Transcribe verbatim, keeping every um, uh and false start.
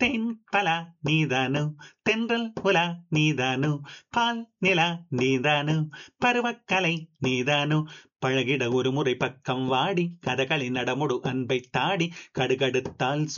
தேன் பலா நீதானோ, தென்றல் உலா நீதானோ, பால் நிலா நீதானோ, பருவக்கலை நீதானோ, பழகிட ஒரு முறை பக்கம் வாடி கதகளி நடமுடு அன்பை தாடி கடுகடுத்தால்